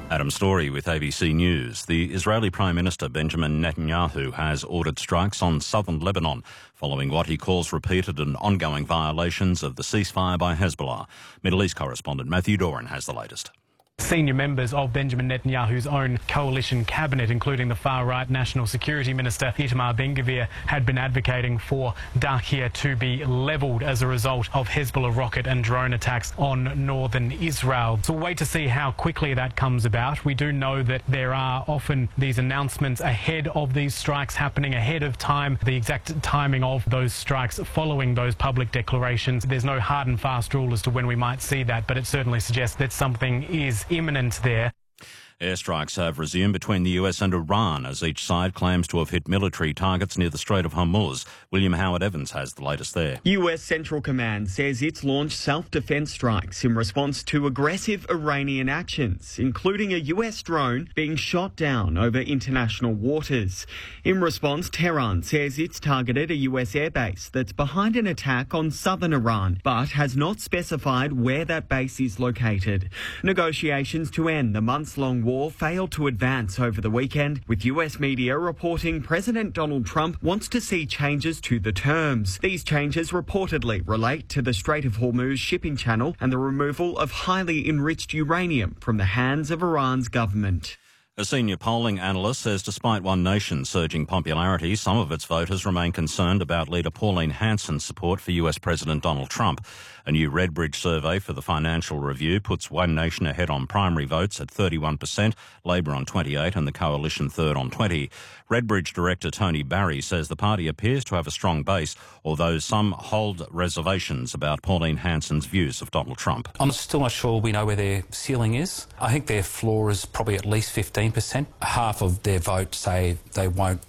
Adam Story with ABC News. The Israeli Prime Minister Benjamin Netanyahu has ordered strikes on southern Lebanon following what he calls repeated and ongoing violations of the ceasefire by Hezbollah. Middle East correspondent Matthew Doran has the latest. Senior members of Benjamin Netanyahu's own coalition cabinet, including the far-right National Security Minister Itamar Ben-Gvir, had been advocating for Dahir to be levelled as a result of Hezbollah rocket and drone attacks on northern Israel. So we'll wait to see how quickly that comes about. We do know that there are often these announcements ahead of these strikes happening, ahead of time. The exact timing of those strikes following those public declarations, there's no hard and fast rule as to when we might see that, but it certainly suggests that something is imminent there. Airstrikes have resumed between the US and Iran as each side claims to have hit military targets near the Strait of Hormuz. William Howard Evans has the latest there. US Central Command says it's launched self-defense strikes in response to aggressive Iranian actions, including a US drone being shot down over international waters. In response, Tehran says it's targeted a US airbase that's behind an attack on southern Iran, but has not specified where that base is located. Negotiations to end the months-long war failed to advance over the weekend, with US media reporting President Donald Trump wants to see changes to the terms. These changes reportedly relate to the Strait of Hormuz shipping channel and the removal of highly enriched uranium from the hands of Iran's government. A senior polling analyst says despite One Nation's surging popularity, some of its voters remain concerned about leader Pauline Hanson's support for US President Donald Trump. A new Redbridge survey for the Financial Review puts One Nation ahead on primary votes at 31%, Labor on 28% and the Coalition third on 20%. Redbridge director Tony Barry says the party appears to have a strong base, although some hold reservations about Pauline Hanson's views of Donald Trump. I'm still not sure we know where their ceiling is. I think their floor is probably at least 15%. Half of their vote say they won't